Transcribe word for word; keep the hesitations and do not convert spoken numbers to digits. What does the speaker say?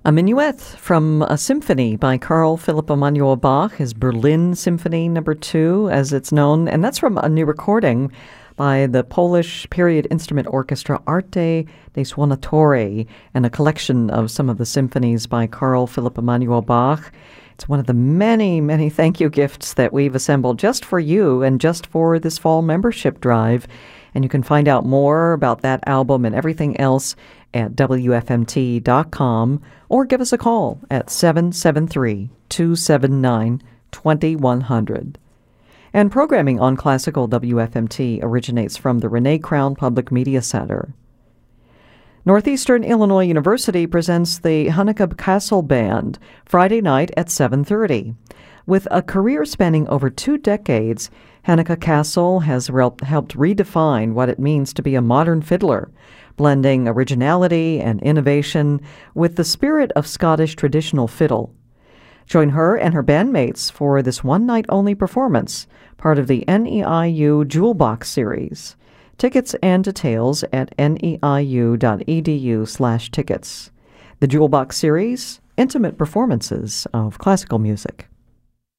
A minuet from a symphony by Carl Philipp Emanuel Bach, his Berlin Symphony Number Two, as it's known, and that's from a new recording by the Polish period instrument orchestra Arte dei Suonatori, and a collection of some of the symphonies by Carl Philipp Emanuel Bach. It's one of the many, many thank you gifts that we've assembled just for you and just for this fall membership drive. And you can find out more about that album and everything else at W F M T dot com, or give us a call at seven seven three, two seven nine, two one zero zero. And programming on Classical W F M T originates from the Renee Crown Public Media Center. Northeastern Illinois University presents the Hanneke Cassel Band Friday night at seven thirty. With a career spanning over two decades, Hanneke Cassel has rel- helped redefine what it means to be a modern fiddler, blending originality and innovation with the spirit of Scottish traditional fiddle. Join her and her bandmates for this one-night-only performance, part of the N E I U Jewel Box series. Tickets and details at neiu.edu slash tickets. The Jewel Box series, intimate performances of classical music.